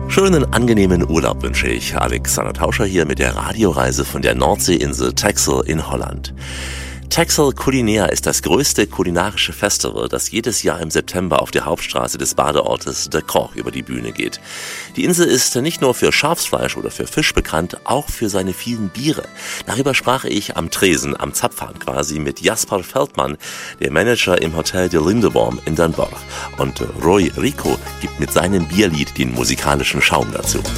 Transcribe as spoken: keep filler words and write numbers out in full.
Schönen, angenehmen Urlaub wünsche ich. Alexander Tauscher hier mit der Radioreise von der Nordseeinsel Texel in Holland. Texel Culinaire ist das größte kulinarische Festival, das jedes Jahr im September auf der Hauptstraße des Badeortes De Krocht über die Bühne geht. Die Insel ist nicht nur für Schafsfleisch oder für Fisch bekannt, auch für seine vielen Biere. Darüber sprach ich am Tresen, am Zapfhahn quasi, mit Jasper Feldmann, der Manager im Hotel de Lindeborn in Den Bosch. Und Roy Rico gibt mit seinem Bierlied den musikalischen Schaum dazu.